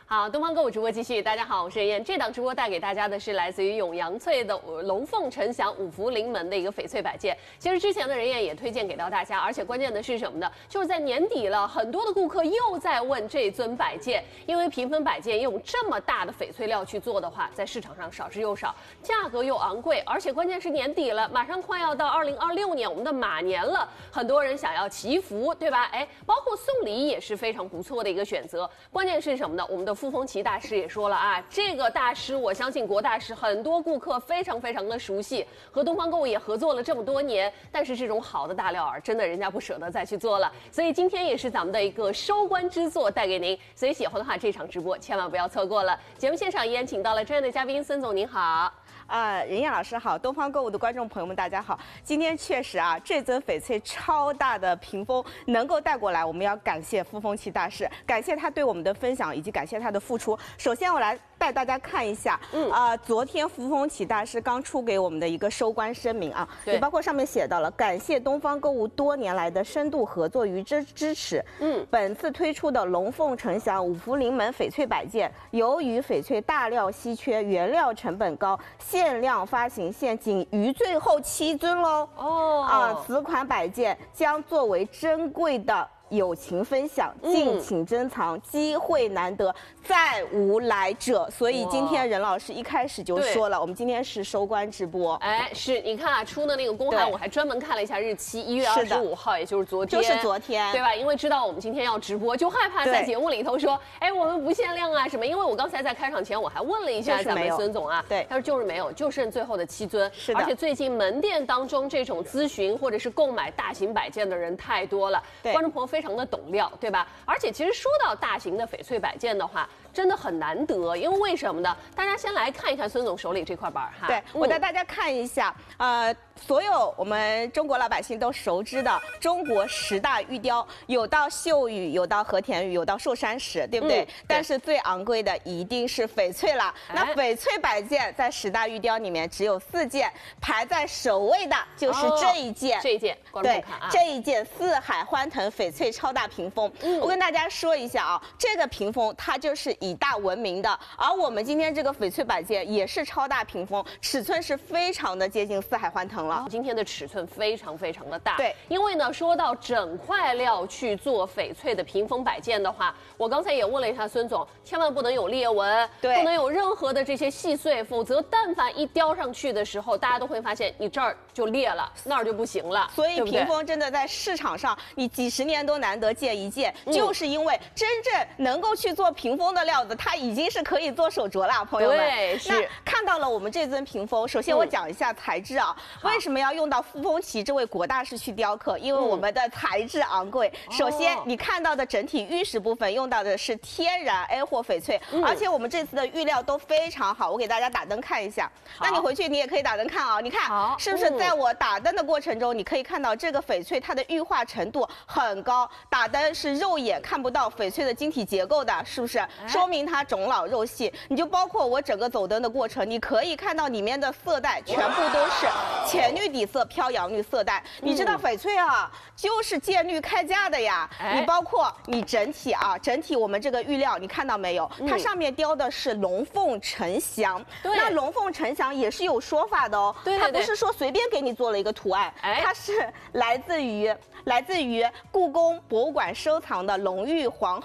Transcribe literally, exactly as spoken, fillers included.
好，东方购物直播继续。大家好，我是燕。这档直播带给大家的是来自于永阳翠的龙凤呈祥五福临门的一个翡翠摆件。其实之前的人燕也推荐给到大家，而且关键的是什么呢？就是在年底了，很多的顾客又在问这尊摆件，因为屏风摆件用这么大的翡翠料去做的话，在市场上少之又少，价格又昂贵，而且关键是年底了，马上快要到二零二六年，我们的马年了，很多人想要祈福，对吧？哎，包括送礼也是非常不错的一个选择。关键是什么呢？我们的傅风奇大师也说了啊，这个大师我相信国大师很多顾客非常非常的熟悉，和东方购物也合作了这么多年，但是这种好的大料啊，真的人家不舍得再去做了，所以今天也是咱们的一个收官之作带给您，所以喜欢的话这场直播千万不要错过了。节目现场依然请到了专业的嘉宾孙总，您好。 啊，任燕老师好，东方购物的观众朋友们大家好。今天确实啊，这尊翡翠超大的屏风能够带过来，我们要感谢傅风奇大师，感谢他对我们的分享以及感谢他的付出。首先我来带大家看一下，嗯啊、呃，昨天傅风奇大师刚出给我们的一个收官声明啊，也包括上面写到了感谢东方购物多年来的深度合作与支支持。嗯，本次推出的龙凤呈祥五福临门翡翠摆件，由于翡翠大料稀缺，原料成本高，限量发行，现仅余最后七尊喽。哦，啊，此款摆件将作为珍贵的友情分享，敬请珍藏，机会难得，再无来者。所以今天任老师一开始就说了，我们今天是收官直播。 哎，是你看啊，出的那个公函，我还专门看了一下日期，一月二十五号，也就是昨天， 就是昨天， 对吧？因为知道我们今天要直播，就害怕在节目里头说，哎，我们不限量啊什么。因为我刚才在开场前我还问了一下咱们孙总啊， 对， 他说就是没有，就剩最后的七尊。 是的， 而且最近门店当中这种咨询或者是购买大型摆件的人太多了，观众朋友非常的懂料。对吧？而且其实说到大型的翡翠摆件的话，真的很难得，因为为什么呢？大家先来看一看孙总手里这块板哈。 对，我带大家看一下，呃，所有我们中国老百姓都熟知的中国十大玉雕，有到秀玉，有到和田玉，有到寿山石，对不对？嗯、对，但是最昂贵的一定是翡翠了。哎、那翡翠摆件在十大玉雕里面只有四件，排在首位的就是这一件。哦、 这一件， 对，这一件四海欢腾翡翠超大屏风。嗯、我跟大家说一下啊，这个屏风它就是以大闻名的，而我们今天这个翡翠摆件也是超大屏风，尺寸是非常的接近四海欢腾了。 今天的尺寸非常非常的大， 对， 因为呢，说到整块料去做翡翠的屏风摆件的话，我刚才也问了一下孙总，千万不能有裂纹，对，不能有任何的这些细碎，否则但凡一雕上去的时候，大家都会发现你这儿就裂了，那儿就不行了。 所以屏风真的在市场上，你几十年都难得见一见，嗯、就是因为真正能够去做屏风的料子，它已经是可以做手镯了，朋友们。 对，是。 那看到了我们这尊屏风，首先我讲一下材质啊，嗯、为什么要用到傅风奇这位国大师去雕刻？因为我们的材质昂贵。嗯、首先，你看到的整体玉石部分用到的是天然 A 货翡翠，嗯、而且我们这次的玉料都非常好。我给大家打灯看一下，那你回去你也可以打灯看啊。你看，是不是在我打灯的过程中，你可以看到这个翡翠它的玉化程度很高，打灯是肉眼看不到翡翠的晶体结构的，是不是？说明它种老肉细。你就包括我整个走灯的过程，你可以看到里面的色带全部都是浅绿底色飘扬绿色带。你知道翡翠啊，就是见绿开价的呀。你包括你整体啊，整体我们这个玉料，你看到没有？它上面雕的是龙凤呈祥。那龙凤呈祥也是有说法的哦，它不是说随便给你做了一个图案，它是来自于来自于故宫博物馆收藏的龙玉皇